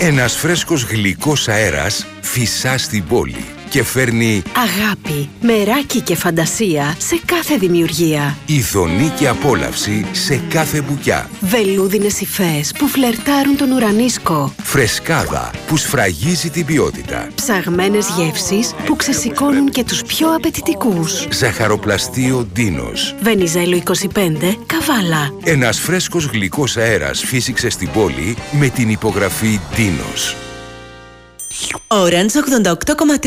Ένας φρέσκος γλυκός αέρας φυσά στην πόλη και φέρνει αγάπη, μεράκι και φαντασία σε κάθε δημιουργία. ειδονή και απόλαυση σε κάθε μπουκιά. Βελούδινες υφές που φλερτάρουν τον ουρανίσκο. Φρεσκάδα που σφραγίζει την ποιότητα. Ψαγμένες γεύσεις που ξεσηκώνουν και τους πιο απαιτητικούς. Ζαχαροπλαστείο Ντίνος. Βενιζέλο 25, Καβάλα. Ένας φρέσκος γλυκός αέρας φύσηξε στην πόλη με την υπογραφή Ντίνος. Orange 88,3.